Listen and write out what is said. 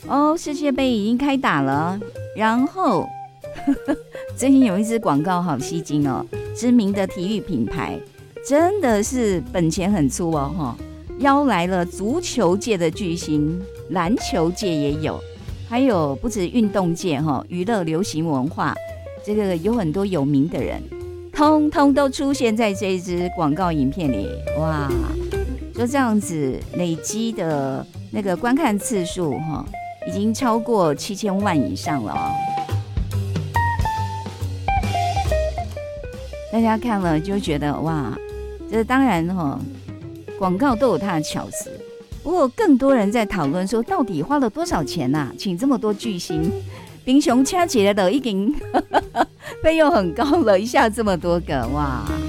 哦，世界杯已经开打了，然后最近有一支广告好吸睛哦，知名的体育品牌真的是本钱很粗哦，邀来了足球界的巨星，篮球界也有，还有不止运动界娱乐流行文化，这个有很多有名的人，通通都出现在这一支广告影片里。哇，就这样子累积的那个观看次数已经超过7000万以上了哦。大家看了就觉得哇，这当然广告都有它的巧思，不过更多人在讨论说，到底花了多少钱啊，请这么多巨星，平熊掐起来的已经费用很高了，一下这么多个哇。